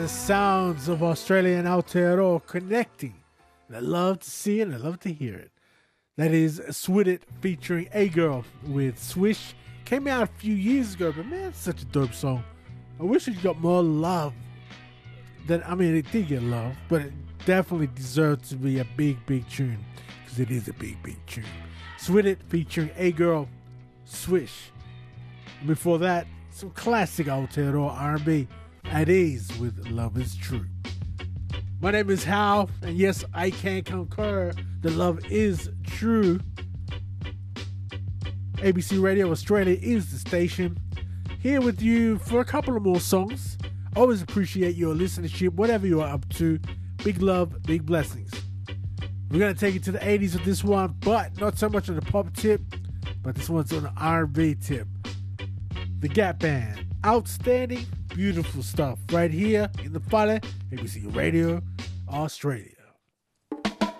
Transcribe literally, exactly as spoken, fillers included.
The sounds of Australia and Aotearoa connecting. And I love to see it and I love to hear it. That is Swit It featuring A Girl with Swish. Came out a few years ago, but man, it's such a dope song. I wish it got more love. Than, I mean, it did get love, but it definitely deserved to be a big, big tune. Because it is a big, big tune. Swit It featuring A Girl, Swish. Before that, some classic Aotearoa R and B. At Ease with Love Is True. My name is Hal, and yes, I can concur that love is true. A B C Radio Australia is the station. Here with you for a couple of more songs. Always appreciate your listenership, whatever you are up to. Big love, big blessings. We're going to take it to the eighties with this one, but not so much on the pop tip, but this one's on the R and B tip. The Gap Band. Outstanding, beautiful stuff right here in the Fale, A B C Radio Australia.